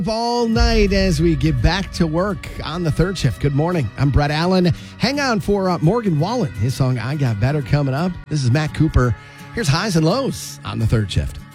All night as we get back to work on the third shift. Good morning. I'm Brett Allen. Hang on for Morgan Wallen. His song, I Got Better, coming up. This is Matt Cooper. Here's highs and lows on the third shift.